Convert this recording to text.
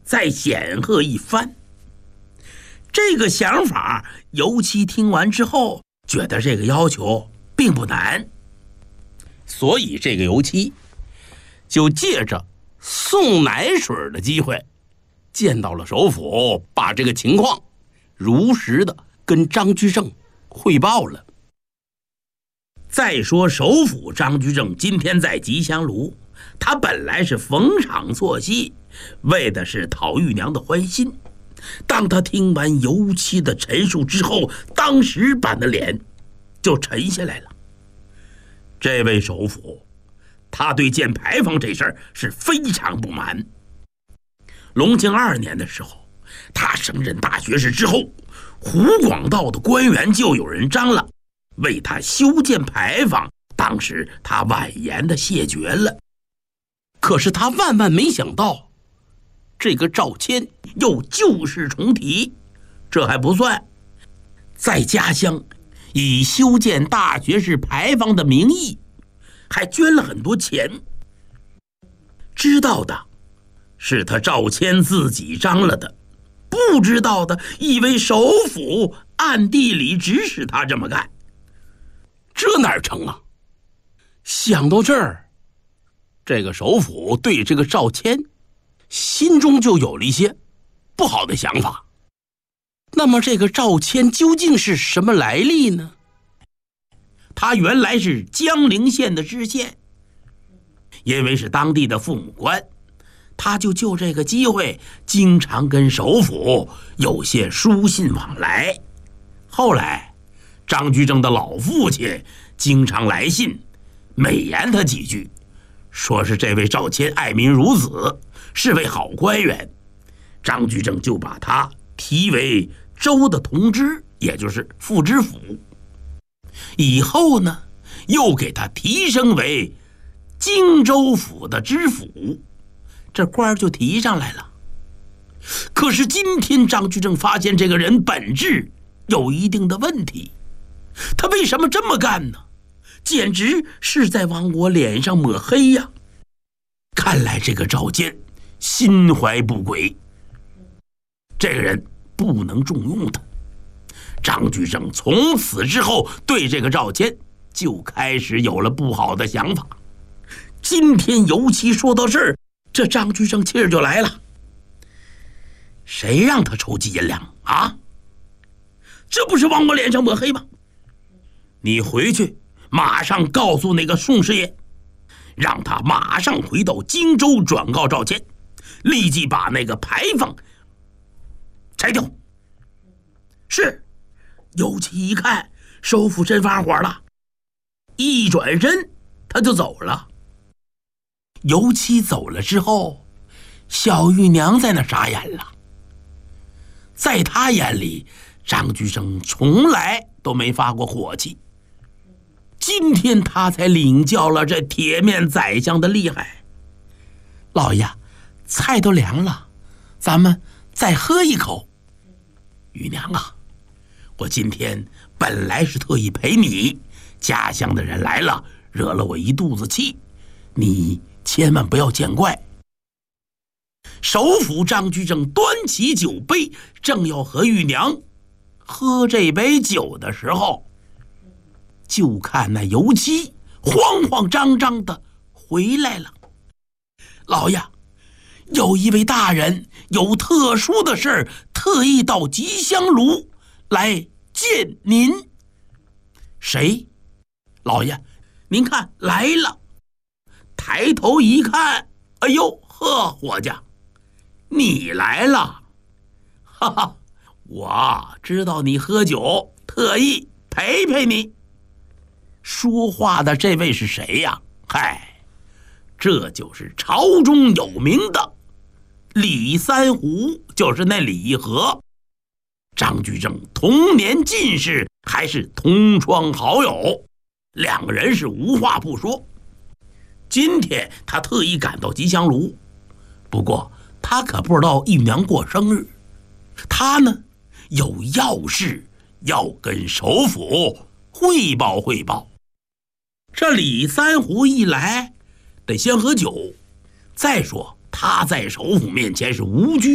再显赫一番。这个想法，尤其听完之后，觉得这个要求并不难，所以这个尤其就借着送奶水的机会，见到了首府，把这个情况如实的跟张居正汇报了。再说首府张居正今天在吉祥炉，他本来是逢场作戏，为的是讨玉娘的欢心。当他听完尤其的陈述之后，当时把那脸就沉下来了。这位首府，他对建牌坊这事儿是非常不满。隆庆2年的时候，他升任大学士之后，湖广道的官员就有人张了，为他修建牌坊。当时他婉言的谢绝了。可是他万万没想到，这个赵谦又旧事重提。这还不算，在家乡以修建大学士牌坊的名义，还捐了很多钱。知道的是他赵谦自己张了的，不知道的以为首府暗地里指使他这么干。这哪成啊？想到这儿，这个首府对这个赵谦心中就有了一些不好的想法。那么这个赵谦究竟是什么来历呢？他原来是江陵县的知县，因为是当地的父母官，他就这个机会经常跟首府有些书信往来。后来张居正的老父亲经常来信美言他几句，说是这位赵谦爱民如子，是位好官员。张居正就把他提为州的同知，也就是副知府。以后呢，又给他提升为荆州府的知府，这官就提上来了。可是今天张居正发现这个人本质有一定的问题，他为什么这么干呢？简直是在往我脸上抹黑呀！看来这个赵坚心怀不轨，这个人不能重用他。张居正从此之后对这个赵坚就开始有了不好的想法。今天尤其说到这儿，这张居正气儿就来了。谁让他筹集银两啊？这不是往我脸上抹黑吗？你回去马上告诉那个宋师爷，让他马上回到荆州转告赵谦，立即把那个牌坊拆掉。是。尤其一看首府真发火了，一转身他就走了。尤其走了之后，小玉娘在那傻眼了。在他眼里，张居正从来都没发过火气，今天他才领教了这铁面宰相的厉害。老爷，菜都凉了，咱们再喝一口。玉娘啊，我今天本来是特意陪你，家乡的人来了，惹了我一肚子气，你千万不要见怪。首府张居正端起酒杯，正要和玉娘喝这杯酒的时候，就看那尤其慌慌张张的回来了。老爷，有一位大人有特殊的事儿，特意到吉祥炉来见您。谁？老爷，您看来了。抬头一看，哎呦呵，伙计，你来了。哈哈，我知道你喝酒，特意陪陪你。说话的这位是谁呀？嗨，这就是朝中有名的李三湖，就是那李和。张居正同年进士，还是同窗好友，两个人是无话不说。今天他特意赶到吉祥炉，不过他可不知道玉娘过生日，他呢有要事要跟首府汇报汇报。这李三湖一来，得先喝酒。再说他在首府面前是无拘